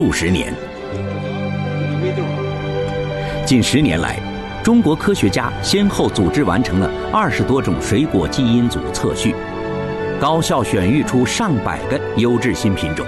数十年。近10年来，中国科学家先后组织完成了20多种水果基因组测序，高效选育出上百个优质新品种。